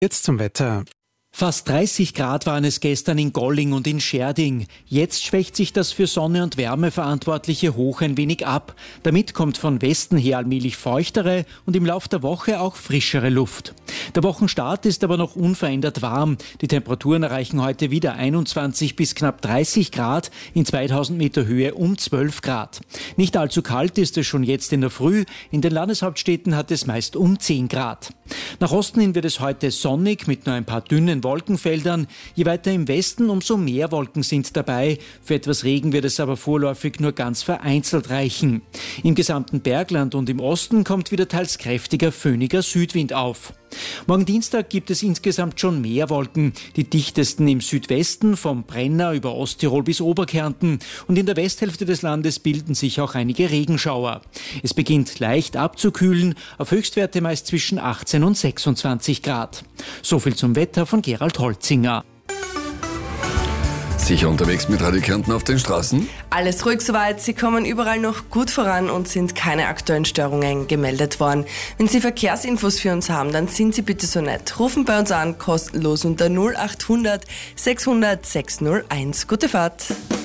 Jetzt zum Wetter. Fast 30 Grad waren es gestern in Golling und in Schärding. Jetzt schwächt sich das für Sonne und Wärme verantwortliche Hoch ein wenig ab. Damit kommt von Westen her allmählich feuchtere und im Lauf der Woche auch frischere Luft. Der Wochenstart ist aber noch unverändert warm. Die Temperaturen erreichen heute wieder 21 bis knapp 30 Grad, in 2000 Meter Höhe um 12 Grad. Nicht allzu kalt ist es schon jetzt in der Früh. In den Landeshauptstädten hat es meist um 10 Grad. Nach Osten hin wird es heute sonnig mit nur ein paar dünnen Wolkenfeldern. Je weiter im Westen, umso mehr Wolken sind dabei. Für etwas Regen wird es aber vorläufig nur ganz vereinzelt reichen. Im gesamten Bergland und im Osten kommt wieder teils kräftiger, föhniger Südwind auf. Morgen Dienstag gibt es insgesamt schon mehr Wolken. Die dichtesten im Südwesten, vom Brenner über Osttirol bis Oberkärnten. Und in der Westhälfte des Landes bilden sich auch einige Regenschauer. Es beginnt leicht abzukühlen, auf Höchstwerte meist zwischen 18 und 26 Grad. So viel zum Wetter von Gerald Holzinger. Sicher unterwegs mit Radio Kärnten auf den Straßen? Alles ruhig soweit. Sie kommen überall noch gut voran und sind keine aktuellen Störungen gemeldet worden. Wenn Sie Verkehrsinfos für uns haben, dann sind Sie bitte so nett. Rufen bei uns an, kostenlos unter 0800 600 601. Gute Fahrt.